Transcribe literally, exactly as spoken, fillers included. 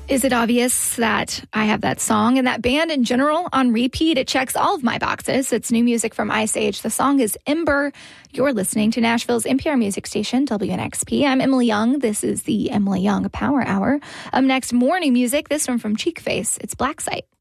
Is it obvious that I have that song and that band in general on repeat? It checks all of my boxes. It's new music from Ice Age. The song is Ember. You're listening to Nashville's N P R music station, W N X P. I'm Emily Young. This is the Emily Young Power Hour. Up next, morning music. This one from Cheek Face. It's Black Site.